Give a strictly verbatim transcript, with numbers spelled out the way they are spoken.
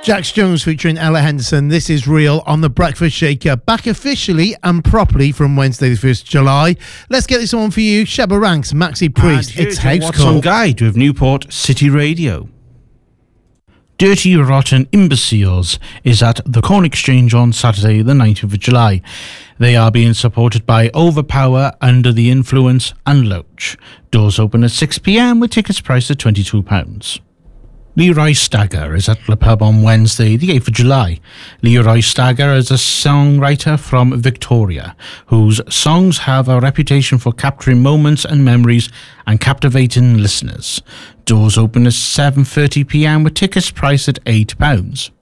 Jax Jones featuring Ella Henderson. This is Real on the Breakfast Shaker. Back officially and properly from Wednesday the first of July. Let's get this on for you. Sheba Ranks, Maxi Priest. And It's here's your House What's Call. On Guide with Newport City Radio. Dirty Rotten Imbeciles is at the Corn Exchange on Saturday the nineteenth of July. They are being supported by Overpower, Under the Influence and Loach. Doors open at six p m with tickets priced at twenty-two pounds. Leroy Stagger is at the pub on Wednesday, the eighth of July. Leroy Stagger is a songwriter from Victoria, whose songs have a reputation for capturing moments and memories and captivating listeners. Doors open at seven thirty p m with tickets priced at eight pounds.